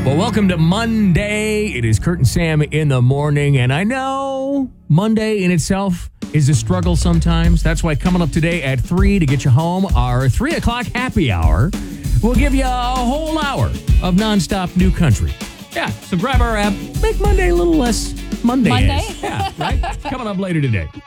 Well, welcome to Monday. It is Kurt and Sam in the morning, and I know Monday in itself is a struggle sometimes. That's why coming up today at 3 to get you home, our 3 o'clock happy hour will give you a whole hour of nonstop new country. Yeah, so grab our app, make Monday a little less Monday. Monday? Yeah, right? Coming up later today.